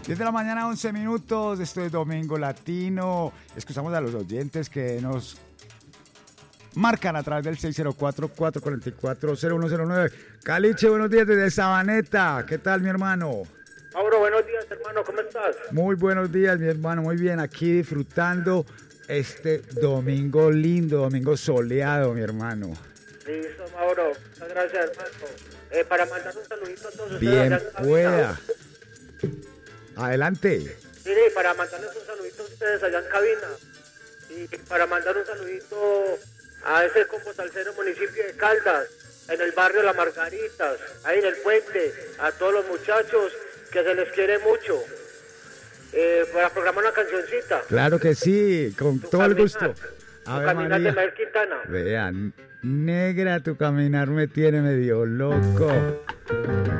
10 de la mañana, 11 minutos. Esto es Domingo Latino. Escuchamos a los oyentes que nos marcan a través del 604-444-0109. Caliche, buenos días desde Sabaneta. ¿Qué tal, mi hermano? Mauro, buenos días, hermano. ¿Cómo estás? Muy buenos días, mi hermano. Muy bien, aquí disfrutando este domingo lindo, domingo soleado, mi hermano. Listo, Mauro. Muchas gracias, hermano. Para mandar un saludito a todos ustedes. Bien pueda. Adelante. Sí, para mandarles un saludito a ustedes allá en cabina. Y para mandar un saludito a ese combo salsero municipio de Caldas, en el barrio Las Margaritas, ahí en el puente, a todos los muchachos que se les quiere mucho. Para programar una cancioncita. Claro que sí, con Tu todo el caminar. gusto. Tu caminar de Mael Quintana. Vean, negra, tu caminar me tiene medio loco.